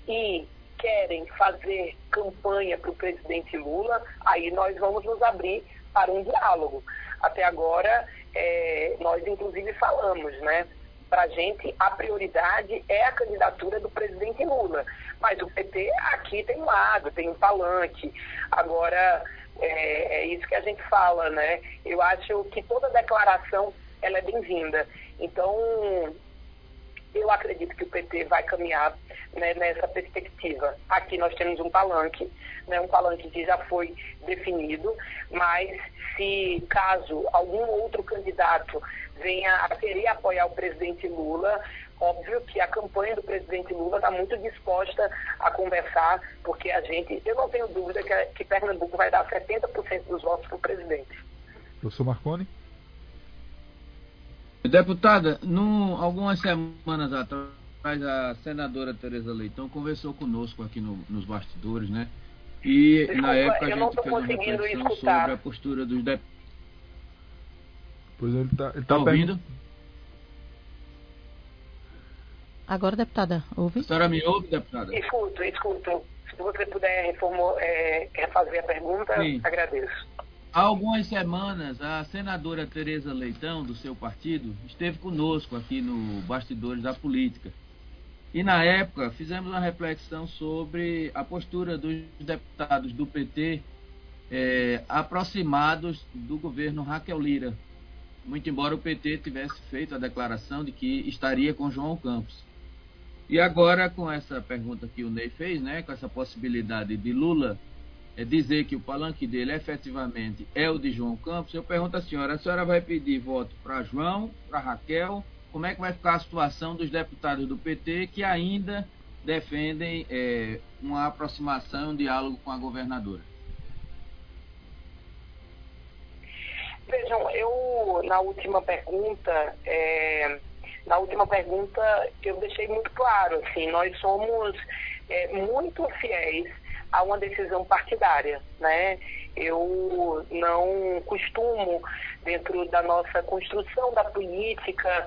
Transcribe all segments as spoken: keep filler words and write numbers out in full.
e querem fazer campanha para o presidente Lula, aí nós vamos nos abrir para um diálogo. Até agora, é, nós inclusive falamos, né? Para a gente, a prioridade é a candidatura do presidente Lula. Mas o P T aqui tem um lado, tem um palanque. Agora, é, é isso que a gente fala, né? Eu acho que toda declaração ela é bem-vinda. Então, eu acredito que o P T vai caminhar, né, nessa perspectiva. Aqui nós temos um palanque, né, um palanque que já foi definido, mas se caso algum outro candidato venha a querer apoiar o presidente Lula, óbvio que a campanha do presidente Lula está muito disposta a conversar, porque a gente, eu não tenho dúvida que, que Pernambuco vai dar setenta por cento dos votos para o presidente. Professor Marconi? Deputada, num, algumas semanas atrás, a senadora Tereza Leitão conversou conosco aqui no, nos bastidores, né? E Desculpa, na época a gente não tô fez uma reflexão escutar. sobre a postura dos deputados. Pois ele está ele tá tá ouvindo? Pergun- Agora, deputada, ouve? A senhora me ouve, deputada? Escuto, escuto. Se você puder reformou, é, refazer a pergunta, Sim. agradeço. Há algumas semanas, a senadora Tereza Leitão, do seu partido, esteve conosco aqui no Bastidores da Política. E, na época, fizemos uma reflexão sobre a postura dos deputados do P T eh, aproximados do governo Raquel Lira. Muito embora o P T tivesse feito a declaração de que estaria com João Campos. E agora, com essa pergunta que o Ney fez, né, com essa possibilidade de Lula é dizer que o palanque dele efetivamente é o de João Campos, eu pergunto à senhora, a senhora vai pedir voto para João, para Raquel? Como é que vai ficar a situação dos deputados do P T que ainda defendem é, uma aproximação, um diálogo com a governadora? Vejam, eu, na última pergunta, é, na última pergunta eu deixei muito claro, assim, nós somos é, muito fiéis a uma decisão partidária, né? Eu não costumo, dentro da nossa construção da política,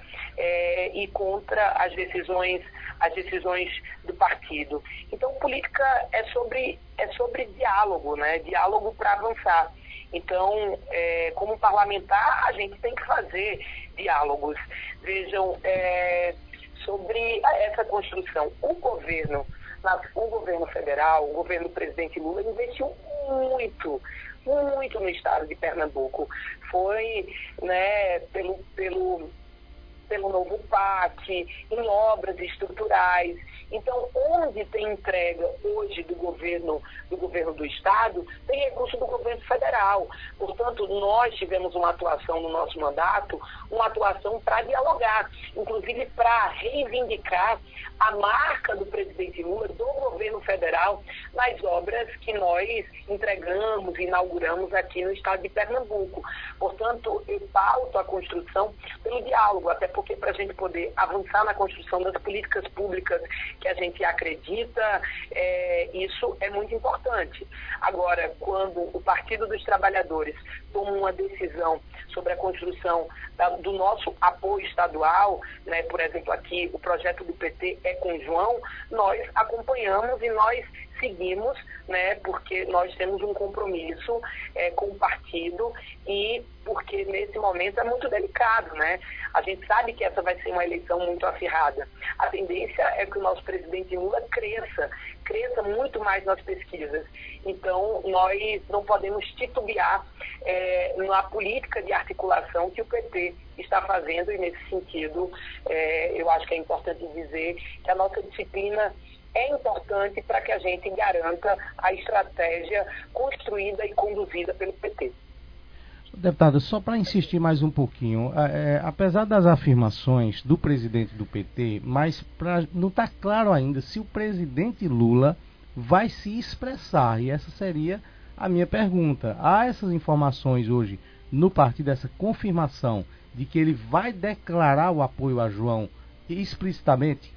é, ir contra as decisões, as decisões do partido. Então, política é sobre, é sobre diálogo, né? Diálogo para avançar. Então, é, como parlamentar, a gente tem que fazer diálogos. Vejam, é, sobre essa construção, o governo o governo federal, o governo do presidente Lula investiu muito, muito no estado de Pernambuco. Foi, né, pelo, pelo, pelo novo P A C, em obras estruturais. Então, onde tem entrega hoje do governo, do governo do estado, tem recurso do governo federal. Portanto, nós tivemos uma atuação no nosso mandato, uma atuação para dialogar, inclusive para reivindicar a marca do presidente Lula, do governo federal, nas obras que nós entregamos e inauguramos aqui no estado de Pernambuco. Portanto, eu pauto a construção pelo diálogo, até porque para a gente poder avançar na construção das políticas públicas que a gente acredita, é, isso é muito importante. Agora, quando o Partido dos Trabalhadores toma uma decisão sobre a construção da, do nosso apoio estadual, né, por exemplo, aqui o projeto do P T é com João, nós acompanhamos e nós seguimos, né, porque nós temos um compromisso é, com o partido e porque nesse momento é muito delicado, né? A gente sabe que essa vai ser uma eleição muito acirrada. A tendência é que o nosso presidente Lula cresça, cresça muito mais nas pesquisas. Então, nós não podemos titubear é, na política de articulação que o P T está fazendo e, nesse sentido, é, eu acho que é importante dizer que a nossa disciplina é importante para que a gente garanta a estratégia construída e conduzida pelo P T. Deputada, só para insistir mais um pouquinho, é, apesar das afirmações do presidente do P T, mas pra, não está claro ainda se o presidente Lula vai se expressar, e essa seria a minha pergunta. Há essas informações hoje no partido, essa confirmação de que ele vai declarar o apoio a João explicitamente?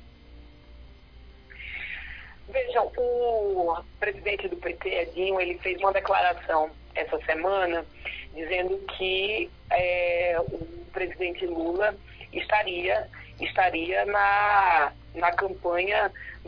Vejam, o presidente do P T, Edinho, ele fez uma declaração essa semana dizendo que é, o presidente Lula estaria, estaria na, na campanha